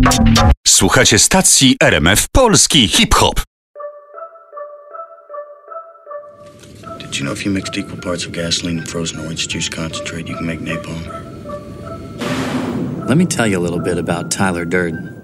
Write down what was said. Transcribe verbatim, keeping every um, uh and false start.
Słuchacie stacji R M F Polski Hip-Hop. Did you know if you mixed equal parts of gasoline and frozen orange juice concentrate, you can make napalm? Let me tell you a little bit about Tyler Durden.